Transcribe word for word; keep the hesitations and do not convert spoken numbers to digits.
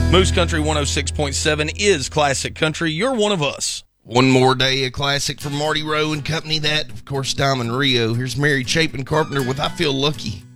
Moose Country one oh six point seven is Classic Country. You're one of us. One more day, a classic from Marty Rowe and company. That, of course, Diamond Rio. Here's Mary Chapin Carpenter with I Feel Lucky.